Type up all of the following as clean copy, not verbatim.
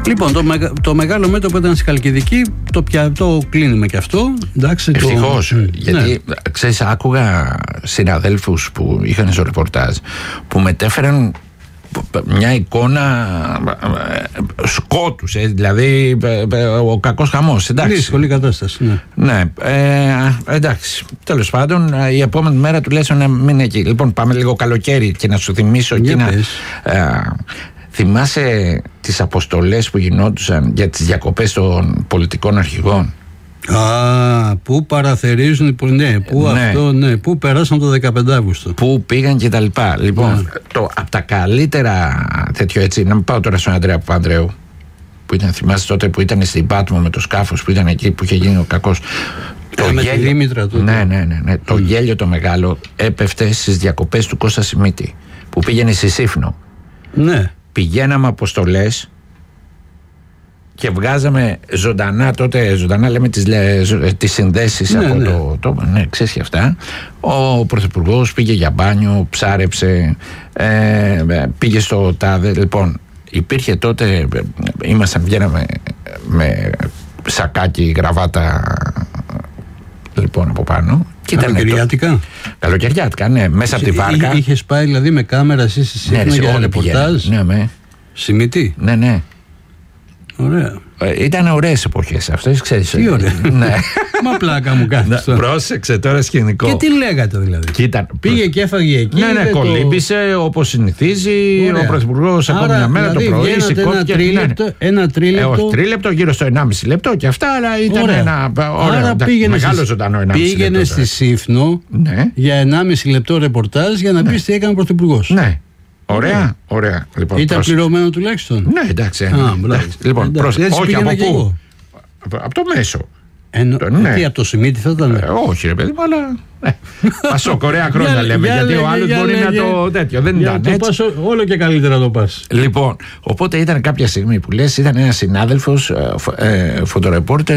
Λοιπόν, το μεγάλο μέτωπο ήταν στη Χαλκιδική, το κλείνουμε και αυτό. Ευτυχώς, γιατί ξέρεις, άκουγα συναδέλφους που είχαν στο ρεπορτάζ που μετέφεραν μια εικόνα σκότους, δηλαδή ο κακός χαμός. Δύσκολη κατάσταση. Ναι, εντάξει. Τέλος πάντων, η επόμενη μέρα του λες να μην είναι εκεί. Λοιπόν, πάμε λίγο καλοκαίρι και να σου θυμίσω εκείνα. Θυμάσαι τις αποστολές που γινόντουσαν για τις διακοπές των πολιτικών αρχηγών? Πού παραθερίζουν, πού περάσαν το 15 Αύγουστο. Πού πήγαν και τα λοιπά. Λοιπόν, από τα καλύτερα τέτοιο, έτσι, να μην πάω τώρα στον Ανδρέα Παπανδρέου, που ήταν, θυμάσαι τότε που ήταν στην Πάτμο με το σκάφος που ήταν εκεί που είχε γίνει ο κακός. Με τη Δήμητρα του. Ναι. Το γέλιο το μεγάλο έπεφτε στις διακοπές του Κώστα Σιμίτη, που πήγαινε στη Σύφνο. Ναι. Πηγαίναμε αποστολές και βγάζαμε ζωντανά λέμε τις συνδέσεις από το ξέρεις και αυτά. Ο Πρωθυπουργός πήγε για μπάνιο, ψάρεψε, πήγε στο τάδε. Λοιπόν, υπήρχε τότε, βγαίναμε με σακάκι, γραβάτα, λοιπόν, από πάνω. Καλοκαιριάτικα, ναι, μέσα από τη βάρκα. Είχες πάει δηλαδή με κάμερα εσύ στη Σύφνο για ρεπορτάζ? Ναι. Σιμίτη? Ναι. Ωραία. Ήταν ωραίες εποχές αυτές, ξέρεις. Τι ωραία. Ναι. Μα πλάκα μου κάνεις. Πρόσεξε τώρα σκηνικό. Και τι λέγατε δηλαδή? Πήγε και έφαγε εκεί. Ναι, κολύμπησε όπως συνηθίζει. Ο Πρωθυπουργός ακόμη μια μέρα το πρωί σηκώθηκε. Ένα τρίλεπτο. Όχι, τρίλεπτο, γύρω στο 1,5 λεπτό και αυτά, αλλά ήταν ένα ωραίο, μεγάλο ζωντανό 1,5 λεπτό. Πήγαινε στη Σύφνο για 1,5 λεπτό ρεπορτάζ για να πεις τι έκανε ο Πρωθυπουργός. Ναι. Ωραία. Λοιπόν, ήταν πληρωμένο τουλάχιστον? Ναι, εντάξει. Λοιπόν, όχι, από πού? Από το μέσο. Τι, από το Σιμίτη θα ήταν? Όχι ρε παιδί μου, αλλά Πασόκ, ωραία χρόνια λέμε, γιατί ο άλλος μπορεί να το τέτοιο, δεν ήταν έτσι. Όλο και καλύτερα το πας. Λοιπόν, οπότε ήταν κάποια στιγμή που λες, ήταν ένας συνάδελφος, φωτορεπόρτερ,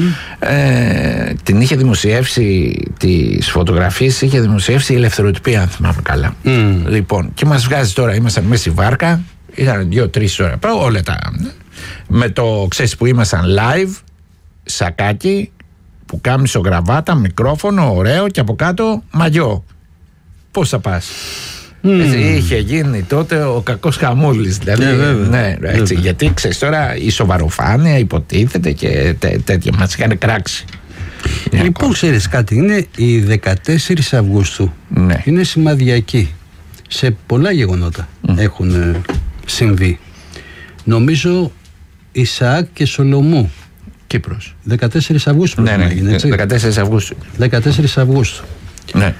την είχε δημοσιεύσει, τις φωτογραφίες είχε δημοσιεύσει η Ελευθεροτυπία, αν θυμάμαι καλά. Λοιπόν, και μας βγάζει τώρα, ήμασταν μέσα στη βάρκα, ήταν 2-3 ώρα, όλα τα, με το, ξέρεις που ήμασταν live, σακάκι, που κάμισο, γραβάτα, μικρόφωνο, ωραίο, και από κάτω μαγιό. Πώς θα πας? Είχε γίνει τότε ο κακός χαμούλης, δηλαδή, έτσι, γιατί ξέρεις τώρα η σοβαροφάνεια υποτίθεται και τέτοια μας είχαν κράξει. Λοιπόν, ξέρεις κάτι, είναι η 14 Αυγούστου, είναι σημαδιακή, σε πολλά γεγονότα έχουν συμβεί. Νομίζω Ισαάκ και Σολομού, Κύπρος. 14 Αυγούστου. Ναι, έγινε, έτσι. 14 Αυγούστου. 14 Αυγούστου. Ναι.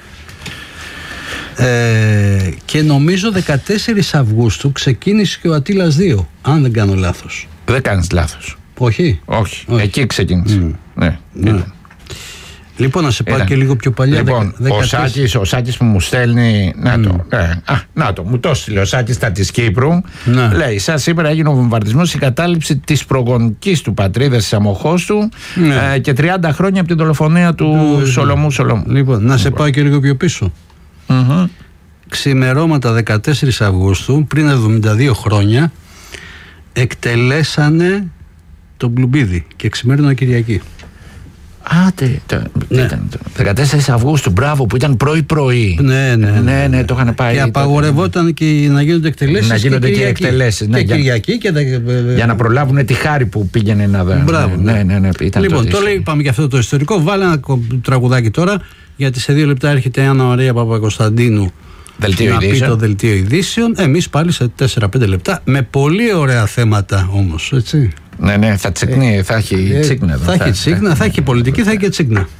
Και νομίζω 14 Αυγούστου ξεκίνησε και ο Αττήλας 2, αν δεν κάνω λάθος. Δεν κάνεις λάθος. Όχι. Εκεί ξεκίνησε. Ναι. Λοιπόν, να σε πάω και λίγο πιο παλιά. Λοιπόν, ο Σάκης που μου στέλνει. Να το, μου το στείλε ο Σάκης στα της Κύπρου. Λέει, σήμερα έγινε ο βομβαρδισμός, η κατάληψη της προγονικής του πατρίδας της αμοχώς του και 30 χρόνια από την δολοφονία του Σολομού. Λοιπόν, να σε πάω και λίγο πιο πίσω. Ξημερώματα 14 Αυγούστου, πριν 72 χρόνια, εκτελέσανε τον Πλουμπίδη και ξημέρωνα Κυριακή. Ήταν το 14 Αυγούστου, μπράβο, που ήταν πρωί-πρωί. Ναι, το είχαν πάει. Και απαγορευόταν και να γίνονται εκτελέσεις. Να γίνονται και εκτελέσεις. Και Κυριακή για να προλάβουν τη χάρη που πήγαινε να δει. Μπράβο. Λοιπόν, τώρα είπαμε για αυτό το ιστορικό. Βάλε ένα τραγουδάκι τώρα, γιατί σε 2 λεπτά έρχεται η Άννα Μαρία Παπακοσταντίνου να πει το δελτίο ειδήσεων. Εμείς πάλι σε 4-5 λεπτά, με πολύ ωραία θέματα όμως, έτσι. Ναι, θα τσικνεί, θα έχει τσίκνα. Θα έχει πολιτική, θα έχει και τσίκνα.